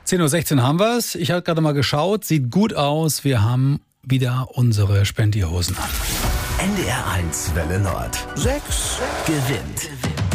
10:16 Uhr haben wir es. Ich habe gerade mal geschaut. Sieht gut aus. Wir haben wieder unsere Spendierhosen an. NDR 1 Welle Nord. 6 gewinnt.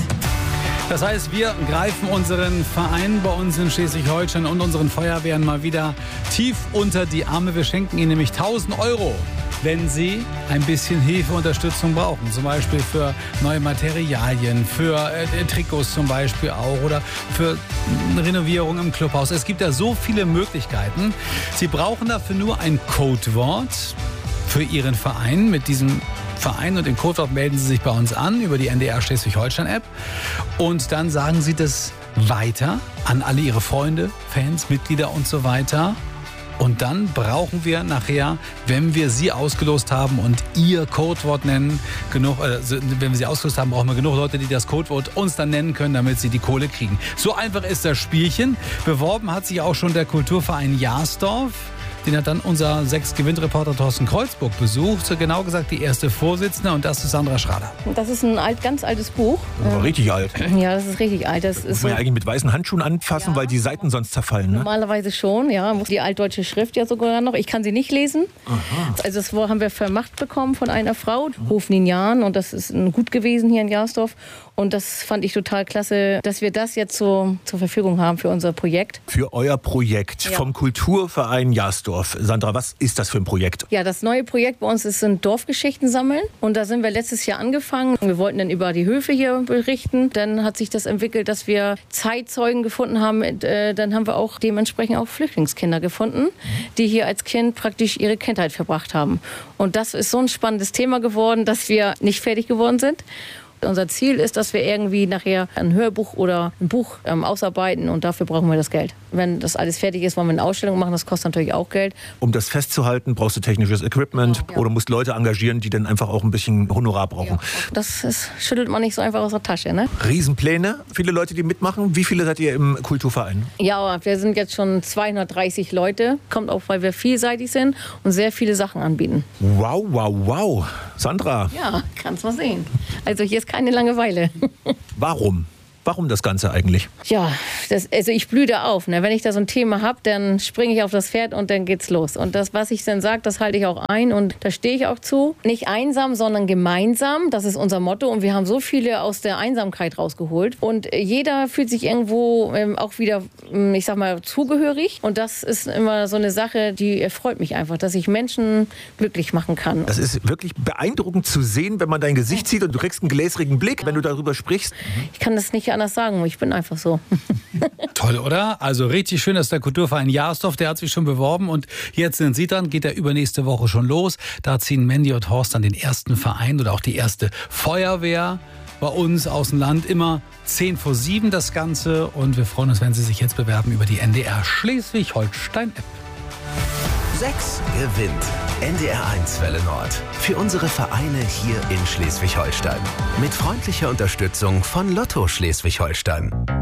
Das heißt, wir greifen unseren Verein bei uns in Schleswig-Holstein und unseren Feuerwehren mal wieder tief unter die Arme. Wir schenken ihnen nämlich 1.000 Euro, wenn sie ein bisschen Hilfeunterstützung brauchen. Zum Beispiel für neue Materialien, für Trikots zum Beispiel auch oder für Renovierung im Clubhaus. Es gibt da so viele Möglichkeiten. Sie brauchen dafür nur ein Codewort für Ihren Verein. Mit diesem Verein und dem Codewort melden Sie sich bei uns an über die NDR Schleswig-Holstein-App und dann sagen Sie das weiter an alle Ihre Freunde, Fans, Mitglieder und so weiter. Und dann brauchen wir nachher, wenn wir Sie ausgelost haben und Ihr Codewort nennen, wenn wir Sie ausgelost haben, brauchen wir genug Leute, die das Codewort uns dann nennen können, damit Sie die Kohle kriegen. So einfach ist das Spielchen. Beworben hat sich auch schon der Kulturverein Jasdorf. Den hat dann unser 6-Gewinn-Reporter Thorsten Kreuzburg besucht. Genau gesagt die erste Vorsitzende und das ist Sandra Schrader. Das ist ein ganz altes Buch. Aber richtig alt. Ja, das ist richtig alt. Das muss man ja eigentlich mit weißen Handschuhen anfassen, ja, weil die Seiten sonst zerfallen. Ne? Normalerweise schon, ja. Die altdeutsche Schrift ja sogar noch. Ich kann sie nicht lesen. Aha. Also das haben wir vermacht bekommen von einer Frau, Hof Ninjan. Und das ist gut gewesen hier in Jasdorf. Und das fand ich total klasse, dass wir das jetzt so zur Verfügung haben für unser Projekt. Für euer Projekt vom Kulturverein Jasdorf. Sandra, was ist das für ein Projekt? Ja, das neue Projekt bei uns sind Dorfgeschichten sammeln. Und da sind wir letztes Jahr angefangen. Wir wollten dann über die Höfe hier berichten. Dann hat sich das entwickelt, dass wir Zeitzeugen gefunden haben. Dann haben wir auch dementsprechend auch Flüchtlingskinder gefunden, die hier als Kind praktisch ihre Kindheit verbracht haben. Und das ist so ein spannendes Thema geworden, dass wir nicht fertig geworden sind. Unser Ziel ist, dass wir irgendwie nachher ein Hörbuch oder ein Buch ausarbeiten und dafür brauchen wir das Geld. Wenn das alles fertig ist, wollen wir eine Ausstellung machen, das kostet natürlich auch Geld. Um das festzuhalten, brauchst du technisches Equipment oder musst Leute engagieren, die dann einfach auch ein bisschen Honorar brauchen. Ja, das schüttelt man nicht so einfach aus der Tasche, ne? Riesenpläne, viele Leute, die mitmachen. Wie viele seid ihr im Kulturverein? Ja, wir sind jetzt schon 230 Leute. Kommt auch, weil wir vielseitig sind und sehr viele Sachen anbieten. Wow, wow, wow. Sandra. Ja, kannst mal sehen. Also hier ist keine Langeweile. Warum? Warum das Ganze eigentlich? Ja, also ich blühe da auf. Ne? Wenn ich da so ein Thema habe, dann springe ich auf das Pferd und dann geht's los. Und das, was ich dann sage, das halte ich auch ein und da stehe ich auch zu. Nicht einsam, sondern gemeinsam. Das ist unser Motto. Und wir haben so viele aus der Einsamkeit rausgeholt. Und jeder fühlt sich irgendwo auch wieder, ich sag mal, zugehörig. Und das ist immer so eine Sache, die erfreut mich einfach, dass ich Menschen glücklich machen kann. Das ist wirklich beeindruckend zu sehen, wenn man dein Gesicht sieht und du kriegst einen gläserigen Blick, wenn du darüber sprichst. Ich kann das nicht anders sagen, ich bin einfach so. Toll, oder? Also richtig schön, dass der Kulturverein Jasdorf, der hat sich schon beworben und jetzt in Sittern geht er übernächste Woche schon los. Da ziehen Mandy und Horst dann den ersten Verein oder auch die erste Feuerwehr bei uns aus dem Land. Immer 6:50 das Ganze und wir freuen uns, wenn Sie sich jetzt bewerben über die NDR Schleswig-Holstein-App. 6 gewinnt. NDR 1 Welle Nord. Für unsere Vereine hier in Schleswig-Holstein. Mit freundlicher Unterstützung von Lotto Schleswig-Holstein.